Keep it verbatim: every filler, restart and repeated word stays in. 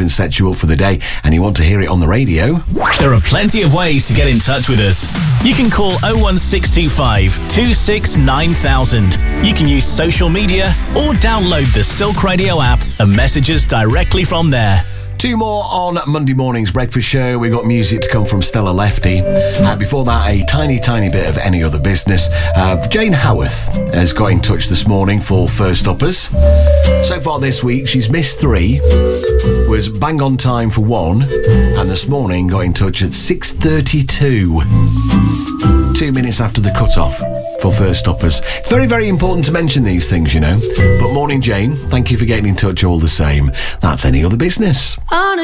can set you up for the day and you want to hear it on the radio. There are plenty of ways to get in touch with us. You can call oh one six two five, two six nine thousand. You can use social media or download the Silk Radio app and message us directly from there. Two more on Monday morning's breakfast show. We've got music to come from Stella Lefty. Uh, before that, a tiny, tiny bit of Any Other Business. Uh, Jane Howarth has got in touch this morning for First Uppers. So far this week, she's missed three, was bang on time for one, and this morning got in touch at six thirty-two. Two minutes after the cut-off for First Uppers. It's very, very important to mention these things, you know. But morning, Jane. Thank you for getting in touch all the same. That's Any Other Business. On a